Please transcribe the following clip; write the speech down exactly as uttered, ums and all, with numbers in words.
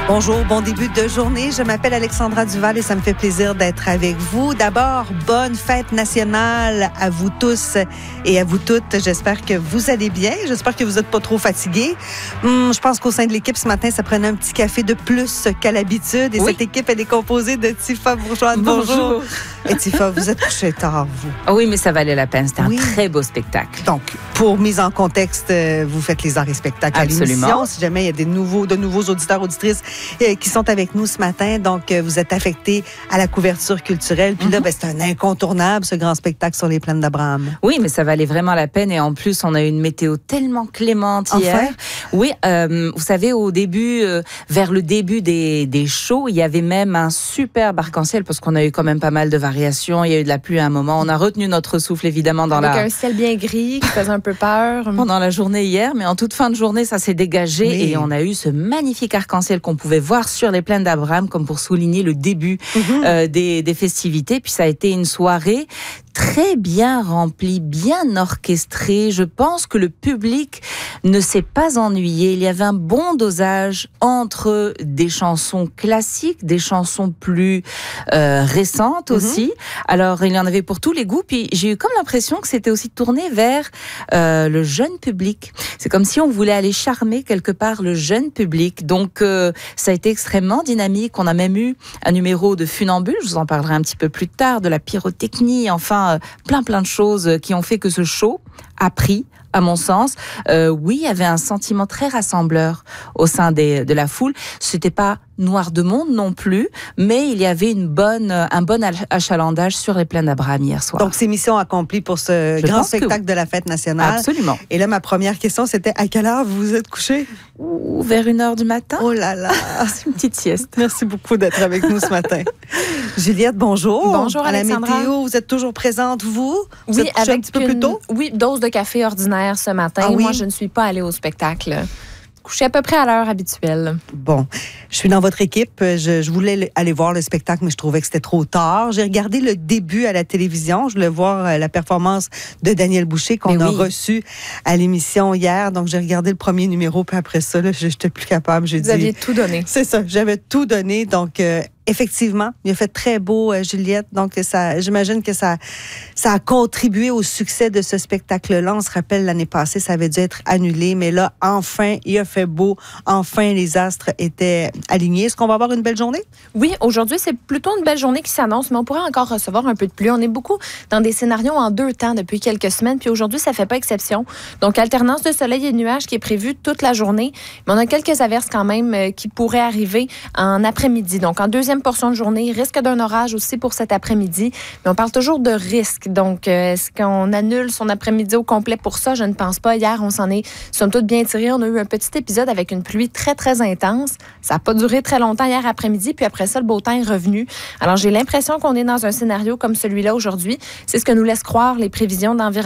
Bonjour, bon début de journée. Je m'appelle Alexandra Duval et ça me fait plaisir d'être avec vous. D'abord, bonne fête nationale à vous tous et à vous toutes. J'espère que vous allez bien. J'espère que vous n'êtes pas trop fatigués. Hum, je pense qu'au sein de l'équipe ce matin, ça prenait un petit café de plus qu'à l'habitude. Et oui. Cette équipe, elle est composée de Tifa Bourgeois. Bonjour. Bonjour. Et Tifa, vous êtes couchée tard, vous. Oh oui, mais ça valait la peine. C'était oui. un très beau spectacle. Donc, pour mise en contexte, vous faites les arts et spectacles Absolument. à l'émission. Si jamais il y a des nouveaux, de nouveaux auditeurs, auditrices euh, qui sont avec nous ce matin, donc euh, vous êtes affectés à la couverture culturelle. Puis mm-hmm. là, ben, c'est un incontournable, ce grand spectacle sur les plaines d'Abraham. Oui, mais ça valait vraiment la peine. Et en plus, on a eu une météo tellement clémente hier. Enfin? Oui, euh, vous savez, au début, euh, vers le début des, des shows, il y avait même un superbe arc-en-ciel parce qu'on a eu quand même pas mal de variations. Il y a eu de la pluie à un moment. On a retenu notre souffle, évidemment, dans Avec la... Avec un ciel bien gris qui faisait un peu peur. Pendant la journée hier, mais en toute fin de journée, ça s'est dégagé oui. et on a eu ce magnifique arc-en-ciel qu'on pouvait voir sur les plaines d'Abraham, comme pour souligner le début mmh. euh, des, des festivités. Puis ça a été une soirée très bien remplie, bien orchestrée. Je pense que le public ne s'est pas ennuyé. Il y avait un bon dosage entre des chansons classiques, des chansons plus euh, récentes mmh. aussi. Alors, il y en avait pour tous les goûts. Puis j'ai eu comme l'impression que c'était aussi tourné vers euh, le jeune public. C'est comme si on voulait aller charmer quelque part le jeune public. Donc, euh, ça a été extrêmement dynamique. On a même eu un numéro de funambule. Je vous en parlerai un petit peu plus tard, de la pyrotechnie. Enfin, euh, plein, plein de choses qui ont fait que ce show a pris, à mon sens. Euh, oui, il y avait un sentiment très rassembleur au sein des, de la foule. C'était pas noir de monde non plus, mais il y avait une bonne, un bon achalandage sur les plaines d'Abraham hier soir. Donc, c'est mission accomplie pour ce Je grand spectacle que... de la fête nationale. Absolument. Et là, ma première question, c'était à quelle heure vous vous êtes couché? Ouh, vers une heure du matin. Oh là là! C'est une petite sieste. Merci beaucoup d'être avec nous ce matin. Juliette, bonjour. Bonjour, Alexandra. À la météo, vous êtes toujours présente, vous? Vous oui, êtes couché avec un petit peu une... plus tôt? Oui, dose de café ordinaire ce matin. Ah oui? Moi, je ne suis pas allée au spectacle. Couché à peu près à l'heure habituelle. Bon, je suis dans votre équipe. Je, je voulais aller voir le spectacle, mais je trouvais que c'était trop tard. J'ai regardé le début à la télévision. Je voulais voir la performance de Daniel Boucher qu'on mais a oui. reçu à l'émission hier. Donc, j'ai regardé le premier numéro, puis après ça, je n'étais plus capable. J'ai Vous dit, aviez tout donné. C'est ça, j'avais tout donné. Donc, euh, effectivement, il a fait très beau, euh, Juliette. Donc, ça, j'imagine que ça, ça a contribué au succès de ce spectacle-là. On se rappelle, l'année passée, ça avait dû être annulé. Mais là, enfin, il a fait beau. Enfin, les astres étaient alignés. Est-ce qu'on va avoir une belle journée? Oui, aujourd'hui, c'est plutôt une belle journée qui s'annonce, mais on pourrait encore recevoir un peu de pluie. On est beaucoup dans des scénarios en deux temps depuis quelques semaines, puis aujourd'hui, ça ne fait pas exception. Donc, alternance de soleil et de nuages qui est prévue toute la journée, mais on a quelques averses quand même euh, qui pourraient arriver en après-midi. Donc, en deuxième portion de journée, risque d'un orage aussi pour cet après-midi, mais on parle toujours de risque. Donc, euh, est-ce qu'on annule son après-midi au complet pour ça? Je ne pense pas. Hier, on s'en est somme toute bien tiré. On a eu un petit épisode avec une pluie très, très intense. Ça n'a pas duré très longtemps hier après-midi, puis après ça, le beau temps est revenu. Alors, j'ai l'impression qu'on est dans un scénario comme celui-là aujourd'hui. C'est ce que nous laissent croire les prévisions d'environnement.